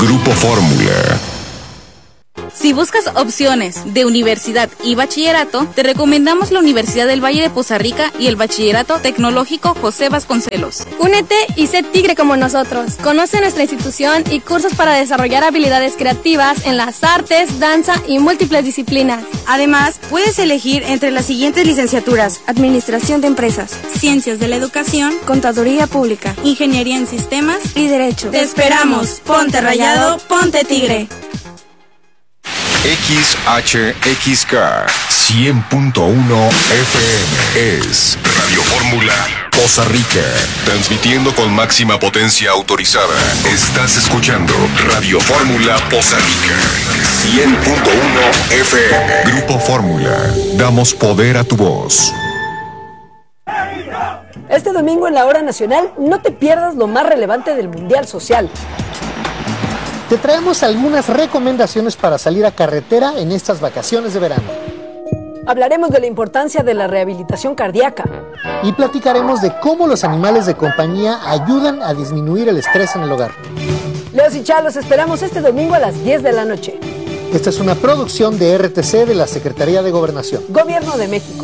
Grupo Fórmula. Si buscas opciones de universidad y bachillerato, te recomendamos la Universidad del Valle de Poza Rica y el Bachillerato Tecnológico José Vasconcelos. Únete y sé tigre como nosotros. Conoce nuestra institución y cursos para desarrollar habilidades creativas en las artes, danza y múltiples disciplinas. Además, puedes elegir entre las siguientes licenciaturas: Administración de empresas, Ciencias de la Educación, Contaduría Pública, Ingeniería en Sistemas y Derecho. Te esperamos. Ponte rayado, ponte tigre. XHXK 100.1 FM es Radio Fórmula Poza Rica, transmitiendo con máxima potencia autorizada. Estás escuchando Radio Fórmula Poza Rica 100.1 FM. Grupo Fórmula, damos poder a tu voz. Este domingo en la Hora Nacional no te pierdas lo más relevante del Mundial Social. Te traemos algunas recomendaciones para salir a carretera en estas vacaciones de verano. Hablaremos de la importancia de la rehabilitación cardíaca. Y platicaremos de cómo los animales de compañía ayudan a disminuir el estrés en el hogar. Leos y Chá, los esperamos este domingo a las 10 de la noche. Esta es una producción de RTC de la Secretaría de Gobernación. Gobierno de México.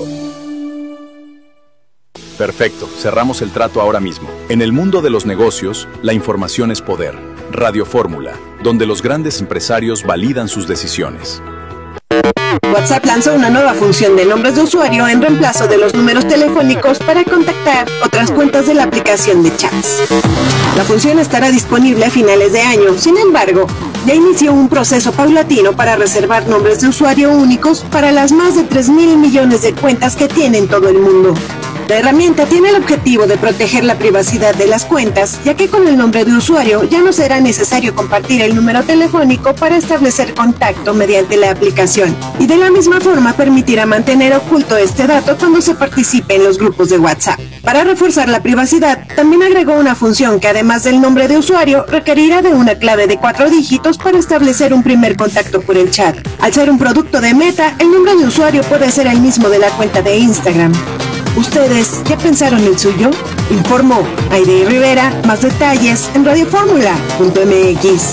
Perfecto, cerramos el trato ahora mismo. En el mundo de los negocios, la información es poder. Radio Fórmula, donde los grandes empresarios validan sus decisiones. WhatsApp lanzó una nueva función de nombres de usuario en reemplazo de los números telefónicos para contactar otras cuentas de la aplicación de chats. La función estará disponible a finales de año. Sin embargo, ya inició un proceso paulatino para reservar nombres de usuario únicos para las más de 3,000 millones de cuentas que tiene en todo el mundo. La herramienta tiene el objetivo de proteger la privacidad de las cuentas, ya que con el nombre de usuario ya no será necesario compartir el número telefónico para establecer contacto mediante la aplicación, y de la misma forma permitirá mantener oculto este dato cuando se participe en los grupos de WhatsApp. Para reforzar la privacidad, también agregó una función que además del nombre de usuario, requerirá de una clave de 4 dígitos para establecer un primer contacto por el chat. Al ser un producto de Meta, el nombre de usuario puede ser el mismo de la cuenta de Instagram. ¿Ustedes ya pensaron el suyo? Informó Aide Rivera. Más detalles en radioformula.mx.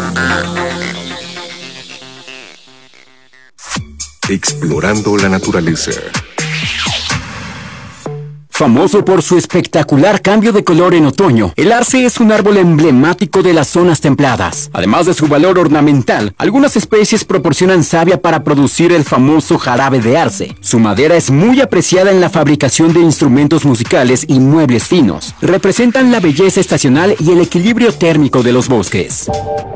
Explorando la naturaleza. Famoso por su espectacular cambio de color en otoño, el arce es un árbol emblemático de las zonas templadas. Además de su valor ornamental, algunas especies proporcionan savia para producir el famoso jarabe de arce. Su madera es muy apreciada en la fabricación de instrumentos musicales y muebles finos. Representan la belleza estacional y el equilibrio térmico de los bosques.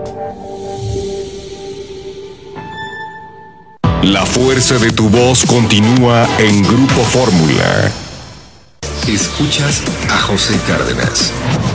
La fuerza de tu voz continúa en Grupo Fórmula. Escuchas a José Cárdenas.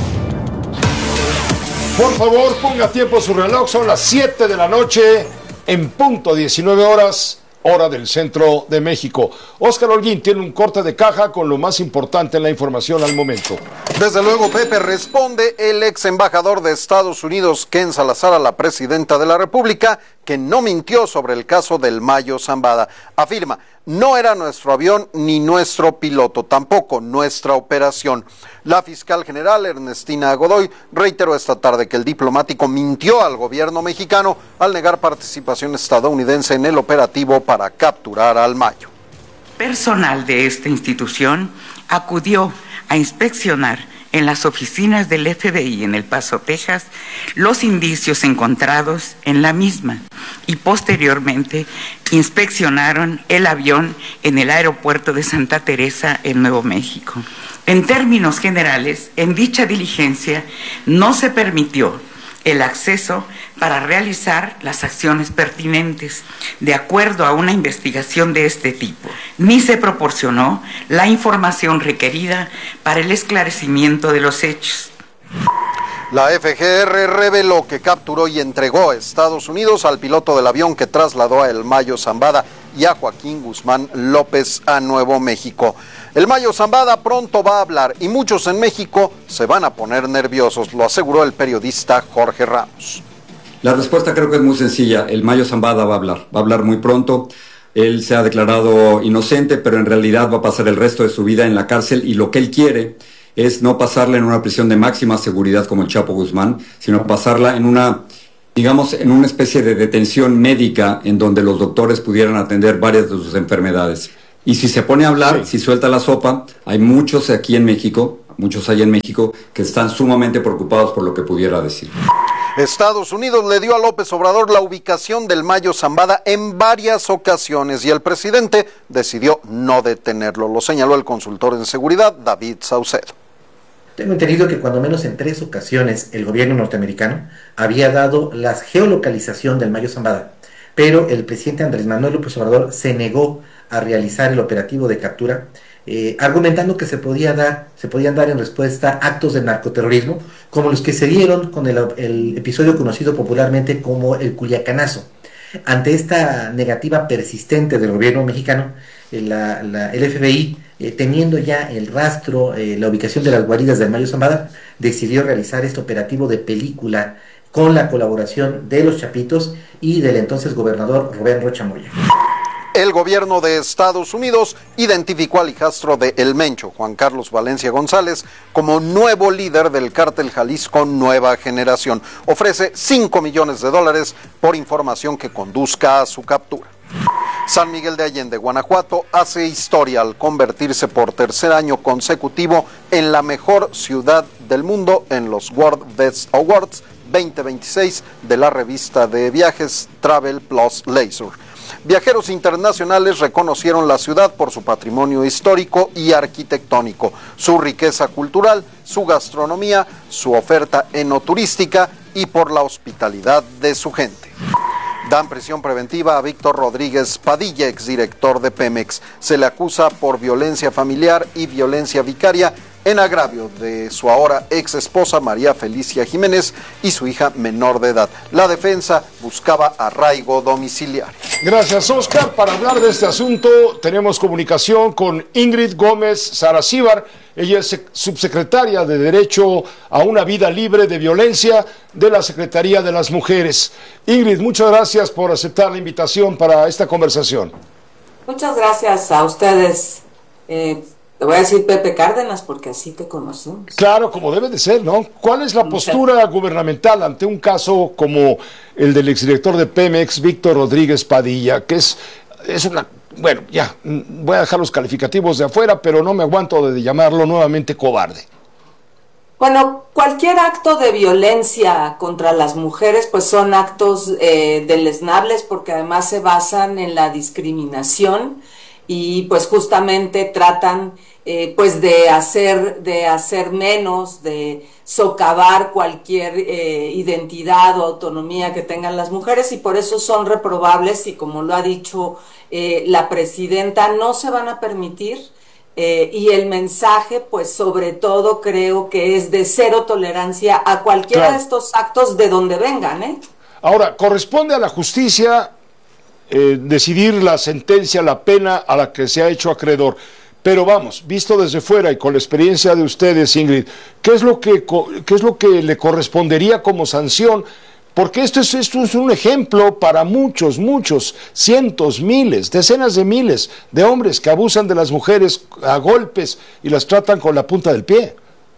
Por favor, ponga tiempo a su reloj. Son las 7 de la noche, en punto 19 horas, hora del centro de México. Óscar Holguín tiene un corte de caja con lo más importante en la información al momento. Desde luego, Pepe, responde el ex embajador de Estados Unidos, Ken Salazar, a la presidenta de la República, que no mintió sobre el caso del Mayo Zambada. Afirma: no era nuestro avión ni nuestro piloto, tampoco nuestra operación. La fiscal general Ernestina Godoy reiteró esta tarde que el diplomático mintió al gobierno mexicano al negar participación estadounidense en el operativo para capturar al Mayo. Personal de esta institución acudió a inspeccionar en las oficinas del FBI en El Paso, Texas, los indicios encontrados en la misma y posteriormente inspeccionaron el avión en el aeropuerto de Santa Teresa en Nuevo México. En términos generales, en dicha diligencia no se permitió el acceso para realizar las acciones pertinentes de acuerdo a una investigación de este tipo, ni se proporcionó la información requerida para el esclarecimiento de los hechos. La FGR reveló que capturó y entregó a Estados Unidos al piloto del avión que trasladó a El Mayo Zambada y a Joaquín Guzmán López a Nuevo México. El Mayo Zambada pronto va a hablar y muchos en México se van a poner nerviosos, lo aseguró el periodista Jorge Ramos. La respuesta creo que es muy sencilla. El Mayo Zambada va a hablar muy pronto. Él se ha declarado inocente, pero en realidad va a pasar el resto de su vida en la cárcel, y lo que él quiere es no pasarla en una prisión de máxima seguridad como el Chapo Guzmán, sino pasarla en una digamos, en una especie de detención médica en donde los doctores pudieran atender varias de sus enfermedades. Y si se pone a hablar, si suelta la sopa, hay muchos aquí en México, muchos hay en México, que están sumamente preocupados por lo que pudiera decir. Estados Unidos le dio a López Obrador la ubicación del Mayo Zambada en varias ocasiones y el presidente decidió no detenerlo. Lo señaló el consultor en seguridad, David Saucedo. Tengo entendido que cuando menos en 3 ocasiones el gobierno norteamericano había dado la geolocalización del Mayo Zambada, pero el presidente Andrés Manuel López Obrador se negó a realizar el operativo de captura, argumentando que se podían dar en respuesta a actos de narcoterrorismo, como los que se dieron con el episodio conocido popularmente como el Culiacanazo. Ante esta negativa persistente del gobierno mexicano, el FBI, teniendo ya el rastro, la ubicación de las guaridas del Mayo Zambada, decidió realizar este operativo de película con la colaboración de los Chapitos y del entonces gobernador Rubén Rocha Moya. El gobierno de Estados Unidos identificó al hijastro de El Mencho, Juan Carlos Valencia González, como nuevo líder del cártel Jalisco Nueva Generación. Ofrece $5 millones por información que conduzca a su captura. San Miguel de Allende, Guanajuato, hace historia al convertirse por tercer año consecutivo en la mejor ciudad del mundo en los World Best Awards 2026 de la revista de viajes Travel Plus Leisure. Viajeros internacionales reconocieron la ciudad por su patrimonio histórico y arquitectónico, su riqueza cultural, su gastronomía, su oferta enoturística y por la hospitalidad de su gente. Dan prisión preventiva a Víctor Rodríguez Padilla, exdirector de Pemex. Se le acusa por violencia familiar y violencia vicaria en agravio de su ahora ex esposa María Felicia Jiménez y su hija menor de edad. La defensa buscaba arraigo domiciliario. Gracias, Oscar. Para hablar de este asunto tenemos comunicación con Ingrid Gómez Saracíbar. Ella es subsecretaria de Derecho a una Vida Libre de Violencia de la Secretaría de las Mujeres. Ingrid, muchas gracias por aceptar la invitación para esta conversación. Muchas gracias a ustedes. Te voy a decir Pepe Cárdenas porque así te conocemos. Claro, como debe de ser, ¿no? ¿Cuál es la postura gubernamental ante un caso como el del exdirector de Pemex, Víctor Rodríguez Padilla, que es una... Bueno, ya, voy a dejar los calificativos de afuera, pero no me aguanto de llamarlo nuevamente cobarde. Bueno, cualquier acto de violencia contra las mujeres, pues son actos deleznables porque además se basan en la discriminación y pues justamente tratan pues de hacer menos, de socavar cualquier identidad o autonomía que tengan las mujeres y por eso son reprobables y como lo ha dicho la presidenta, no se van a permitir y el mensaje pues sobre todo creo que es de cero tolerancia a cualquiera de estos actos de donde vengan. Ahora, corresponde a la justicia decidir la sentencia, la pena a la que se ha hecho acreedor. Pero vamos, visto desde fuera y con la experiencia de ustedes, Ingrid, ¿qué es lo que le correspondería como sanción? Porque esto es un ejemplo para muchos, cientos, miles, decenas de miles de hombres que abusan de las mujeres a golpes y las tratan con la punta del pie.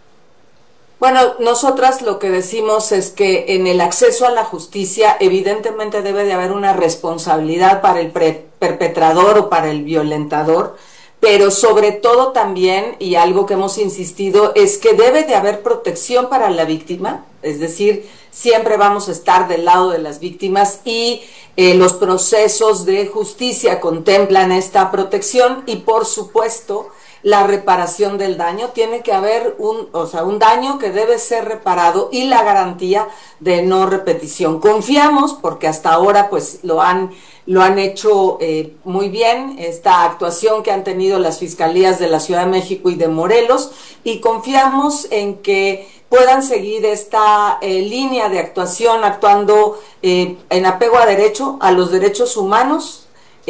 Bueno, nosotras lo que decimos es que en el acceso a la justicia evidentemente debe de haber una responsabilidad para el perpetrador o para el violentador, pero sobre todo también, y algo que hemos insistido, es que debe de haber protección para la víctima, es decir, siempre vamos a estar del lado de las víctimas y los procesos de justicia contemplan esta protección y por supuesto la reparación del daño, tiene que haber un daño que debe ser reparado y la garantía de no repetición. Confiamos, porque hasta ahora pues lo han hecho muy bien, esta actuación que han tenido las fiscalías de la Ciudad de México y de Morelos, y confiamos en que puedan seguir esta línea de actuación, actuando en apego a derecho, a los derechos humanos,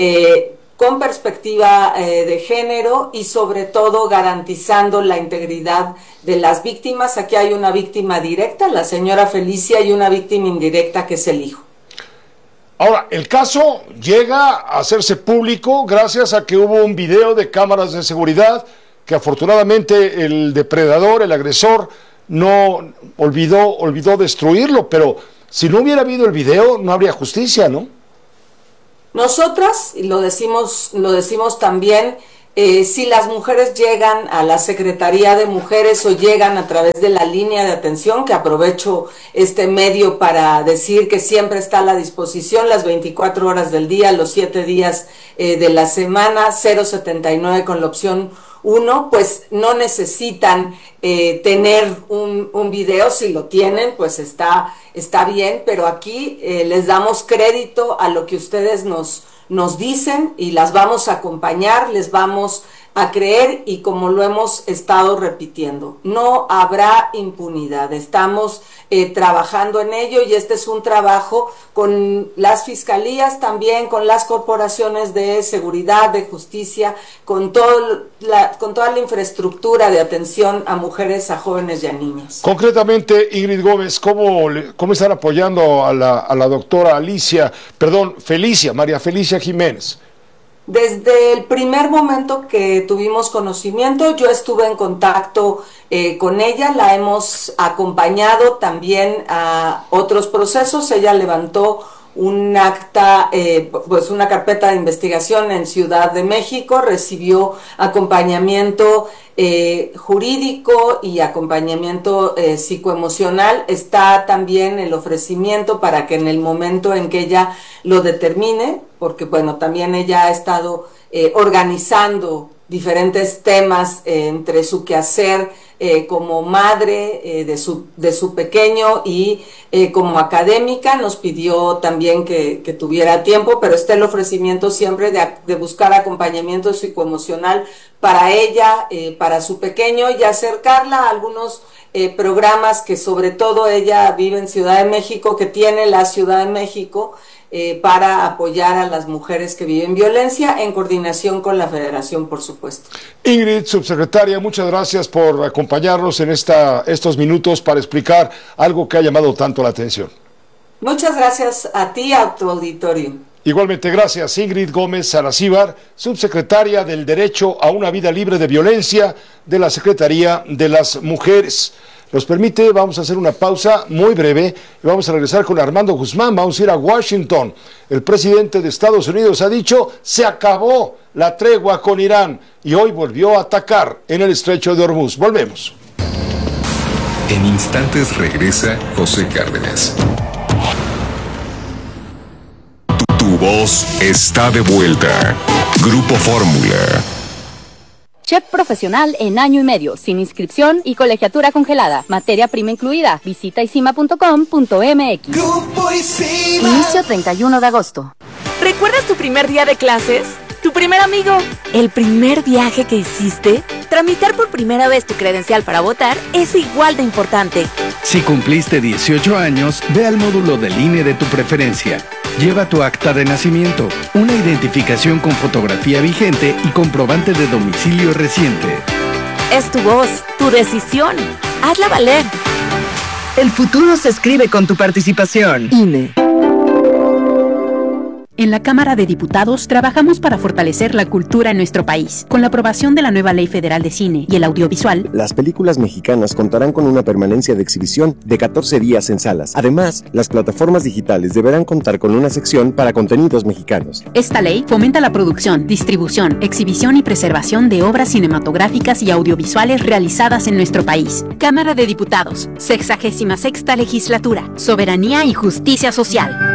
con perspectiva de género y sobre todo garantizando la integridad de las víctimas. Aquí hay una víctima directa, la señora Felicia, y una víctima indirecta que es el hijo. Ahora, el caso llega a hacerse público gracias a que hubo un video de cámaras de seguridad que afortunadamente el depredador, el agresor, no olvidó destruirlo, pero Si no hubiera habido el video, no habría justicia, ¿no? Nosotras, y lo decimos también, si las mujeres llegan a la Secretaría de Mujeres o llegan a través de la línea de atención, que aprovecho este medio para decir que siempre está a la disposición las 24 horas del día, los 7 días de la semana, 079 con la opción 1, pues no necesitan tener un video. Si lo tienen, pues está bien, pero aquí les damos crédito a lo que ustedes nos dicen y las vamos a acompañar, les vamos a creer, y como lo hemos estado repitiendo, no habrá impunidad. Estamos trabajando en ello, y este es un trabajo con las fiscalías, también con las corporaciones de seguridad, de justicia, con toda la infraestructura de atención a mujeres, a jóvenes y a niñas. Concretamente, Ingrid Gómez, ¿cómo están apoyando a la doctora María Felicia Jiménez? Desde el primer momento que tuvimos conocimiento, yo estuve en contacto con ella, la hemos acompañado también a otros procesos. Ella levantó un acta, una carpeta de investigación en Ciudad de México, recibió acompañamiento jurídico y acompañamiento psicoemocional. Está también el ofrecimiento para que en el momento en que ella lo determine, porque bueno, también ella ha estado organizando diferentes temas entre su quehacer como madre de su pequeño y como académica. Nos pidió también que tuviera tiempo, pero está el ofrecimiento siempre de buscar acompañamiento psicoemocional para ella, para su pequeño, y acercarla a algunos programas que sobre todo ella vive en Ciudad de México, que tiene la Ciudad de México, para apoyar a las mujeres que viven violencia, en coordinación con la Federación, por supuesto. Ingrid, subsecretaria, muchas gracias por acompañarnos en estos minutos para explicar algo que ha llamado tanto la atención. Muchas gracias a ti, a tu auditorio. Igualmente, gracias. Ingrid Gómez Saracíbar, subsecretaria del Derecho a una Vida Libre de Violencia de la Secretaría de las Mujeres. Nos permite, vamos a hacer una pausa muy breve y vamos a regresar con Armando Guzmán. Vamos a ir a Washington. El presidente de Estados Unidos ha dicho: se acabó la tregua con Irán, y hoy volvió a atacar en el estrecho de Hormuz. Volvemos. En instantes regresa José Cárdenas. Tu voz está de vuelta. Grupo Fórmula. Chef profesional en año y medio, sin inscripción y colegiatura congelada. Materia prima incluida. Visita isima.com.mx. Grupo Isima. Inicio 31 de agosto. ¿Recuerdas tu primer día de clases? ¿Tu primer amigo? ¿El primer viaje que hiciste? Tramitar por primera vez tu credencial para votar es igual de importante. Si cumpliste 18 años, ve al módulo del INE de tu preferencia. Lleva tu acta de nacimiento, una identificación con fotografía vigente y comprobante de domicilio reciente. Es tu voz, tu decisión. Hazla valer. El futuro se escribe con tu participación. INE. En la Cámara de Diputados trabajamos para fortalecer la cultura en nuestro país. Con la aprobación de la nueva Ley Federal de Cine y el Audiovisual, las películas mexicanas contarán con una permanencia de exhibición de 14 días en salas. Además, las plataformas digitales deberán contar con una sección para contenidos mexicanos. Esta ley fomenta la producción, distribución, exhibición y preservación de obras cinematográficas y audiovisuales realizadas en nuestro país. Cámara de Diputados, 66ª Legislatura, Soberanía y Justicia Social.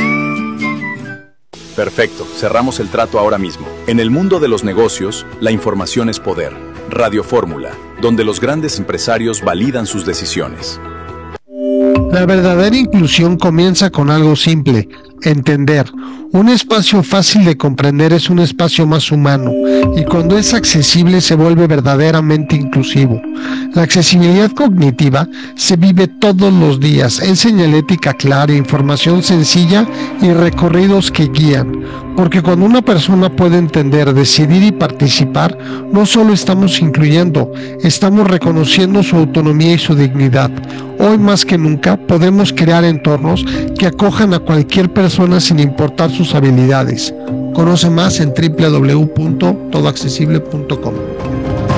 Perfecto, cerramos el trato ahora mismo. En el mundo de los negocios, la información es poder. Radio Fórmula, donde los grandes empresarios validan sus decisiones. La verdadera inclusión comienza con algo simple: entender. Un espacio fácil de comprender es un espacio más humano, y cuando es accesible se vuelve verdaderamente inclusivo. La accesibilidad cognitiva se vive todos los días, en señalética clara, información sencilla y recorridos que guían. Porque cuando una persona puede entender, decidir y participar, no solo estamos incluyendo, estamos reconociendo su autonomía y su dignidad. Hoy más que nunca podemos crear entornos que acojan a cualquier persona sin importar sus habilidades. Conoce más en www.todoaccesible.com.